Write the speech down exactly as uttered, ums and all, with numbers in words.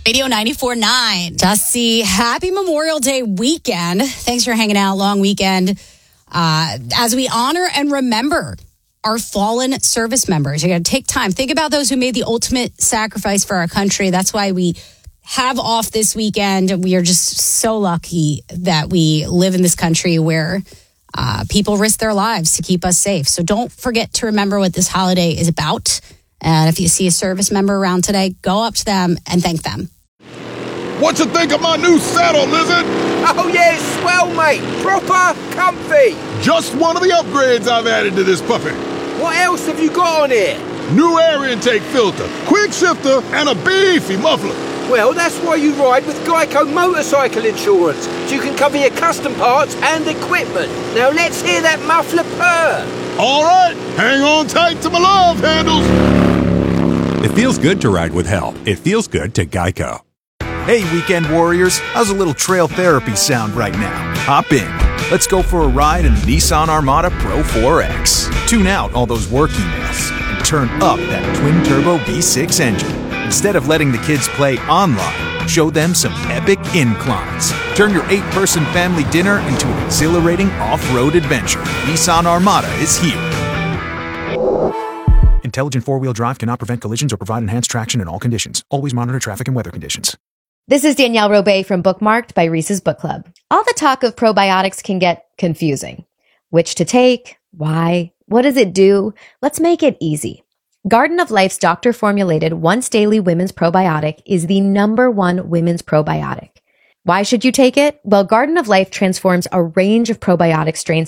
Radio ninety-four point nine. Dusty, happy Memorial Day weekend. Thanks for hanging out. Long weekend. Uh, as we honor and remember our fallen service members, you got to take time. Think about those who made the ultimate sacrifice for our country. That's why we have off this weekend. We are just so lucky that we live in this country where uh, people risk their lives to keep us safe. So don't forget to remember what this holiday is about. And if you see a service member around today, go up to them and thank them. What you think of my new saddle, Lizard? Oh, yeah, it's swell, mate. Proper comfy. Just one of the upgrades I've added to this puppy. What else have you got on here? New air intake filter, quick shifter, and a beefy muffler. Well, that's why you ride with Geico Motorcycle Insurance, so you can cover your custom parts and equipment. Now let's hear that muffler purr. All right, hang on tight to my love handles. It feels good to ride with help. It feels good to Geico. Hey, weekend warriors, how's a little trail therapy sound right now? Hop in. Let's go for a ride in the Nissan Armada Pro four X. Tune out all those work emails and turn up that twin-turbo V six engine. Instead of letting the kids play online, show them some epic inclines. Turn your eight-person family dinner into an exhilarating off-road adventure. Nissan Armada is here. Intelligent four-wheel drive cannot prevent collisions or provide enhanced traction in all conditions. Always monitor traffic and weather conditions. This is Danielle Robay from Bookmarked by Reese's Book Club. All the talk of probiotics can get confusing. Which to take? Why? What does it do? Let's make it easy. Garden of Life's doctor-formulated once-daily women's probiotic is the number one women's probiotic. Why should you take it? Well, Garden of Life transforms a range of probiotic strains